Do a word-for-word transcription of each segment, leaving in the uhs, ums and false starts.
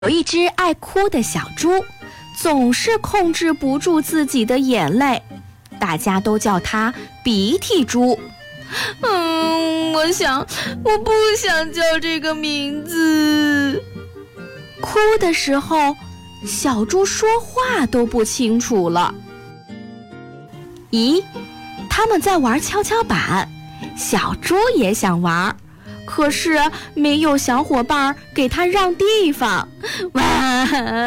有一只爱哭的小猪，总是控制不住自己的眼泪，大家都叫它鼻涕猪。 嗯，我想，我不想叫这个名字。 哭的时候，小猪说话都不清楚了。咦，他们在玩跷跷板，小猪也想玩，可是没有小伙伴给他让地方。哇！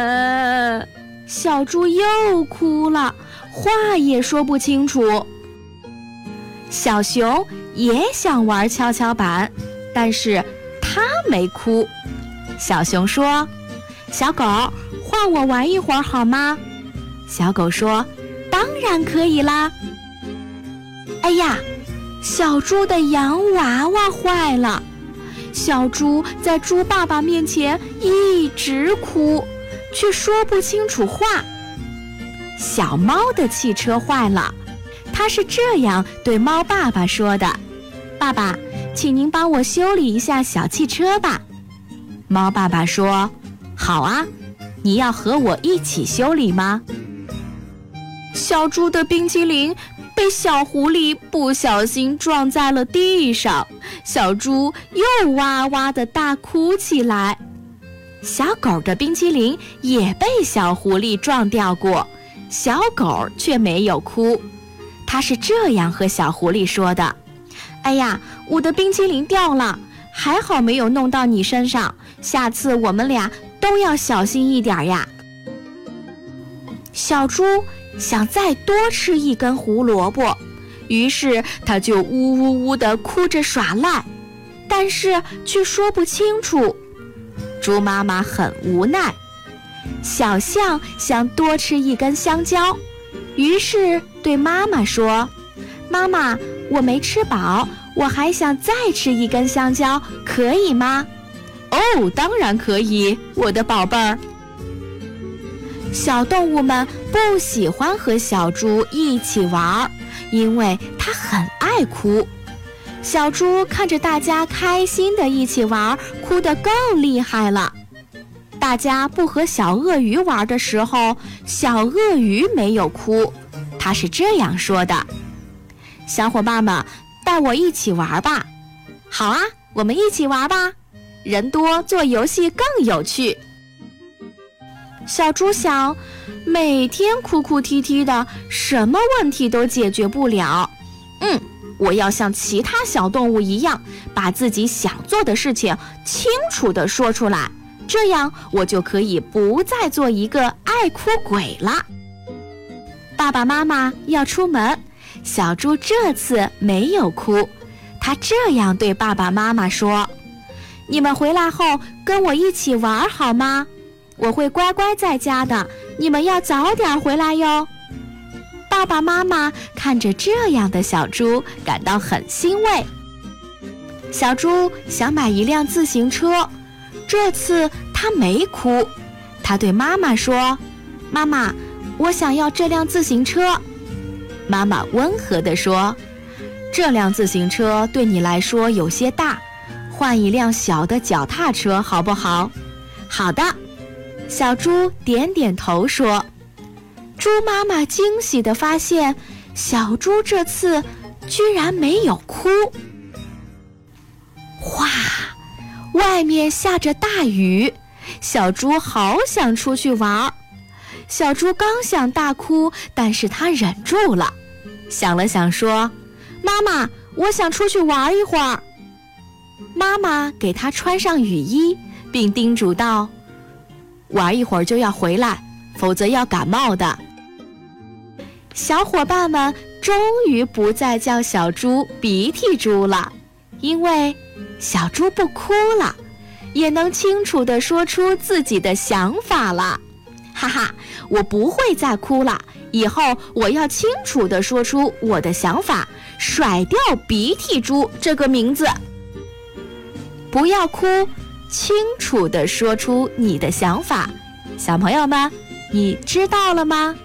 小猪又哭了，话也说不清楚。小熊也想玩跷跷板，但是他没哭。小熊说：“小狗，换我玩一会儿好吗？”小狗说：“当然可以啦。”哎呀，小猪的洋娃娃坏了。小猪在猪爸爸面前一直哭，却说不清楚话。小猫的汽车坏了，它是这样对猫爸爸说的：“爸爸，请您帮我修理一下小汽车吧。”猫爸爸说：“好啊，你要和我一起修理吗？”小猪的冰淇淋被小狐狸不小心撞在了地上，小猪又哇哇地大哭起来。小狗的冰淇淋也被小狐狸撞掉过，小狗却没有哭。它是这样和小狐狸说的：“哎呀，我的冰淇淋掉了，还好没有弄到你身上，下次我们俩都要小心一点呀。”小猪想再多吃一根胡萝卜，于是他就呜呜呜地哭着耍赖，但是却说不清楚。猪妈妈很无奈。小象想多吃一根香蕉，于是对妈妈说：“妈妈，我没吃饱，我还想再吃一根香蕉，可以吗？”“ 哦，当然可以，我的宝贝儿。” 小动物们不喜欢和小猪一起玩，因为它很爱哭。小猪看着大家开心的一起玩，哭得更厉害了。大家不和小鳄鱼玩的时候，小鳄鱼没有哭，他是这样说的：“小伙伴们，带我一起玩吧。”“好啊，我们一起玩吧，人多做游戏更有趣。”小猪想，每天哭哭啼啼的，什么问题都解决不了。嗯，我要像其他小动物一样，把自己想做的事情清楚地说出来，这样我就可以不再做一个爱哭鬼了。爸爸妈妈要出门，小猪这次没有哭，他这样对爸爸妈妈说：“你们回来后跟我一起玩好吗？我会乖乖在家的，你们要早点回来哟。”爸爸妈妈看着这样的小猪，感到很欣慰。小猪想买一辆自行车，这次他没哭，他对妈妈说：“妈妈，我想要这辆自行车。”妈妈温和地说：“这辆自行车对你来说有些大，换一辆小的脚踏车好不好？”“好的。”小猪点点头说。猪妈妈惊喜地发现，小猪这次居然没有哭。哗，外面下着大雨，小猪好想出去玩。小猪刚想大哭，但是他忍住了，想了想说：“妈妈，我想出去玩一会儿。”妈妈给他穿上雨衣，并叮嘱道：“玩一会儿就要回来，否则要感冒的。”小伙伴们终于不再叫小猪鼻涕猪了，因为小猪不哭了，也能清楚地说出自己的想法了。哈哈，我不会再哭了，以后我要清楚地说出我的想法，甩掉鼻涕猪这个名字。不要哭，清楚地说出你的想法。小朋友们，你知道了吗？